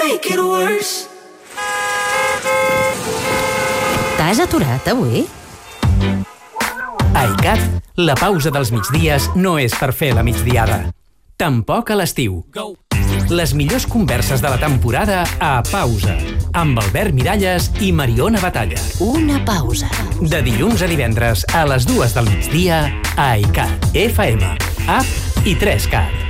make it worse. T'has aturat avui? A ICAT, la pausa dels migdies no és per fer la migdiada. Tampoc a l'estiu. Les millors converses de la temporada a Pausa, amb Albert Miralles i Mariona Batalla. Una pausa. De dilluns a divendres a les 2 del migdia a ICAT FM, app i 3CAT.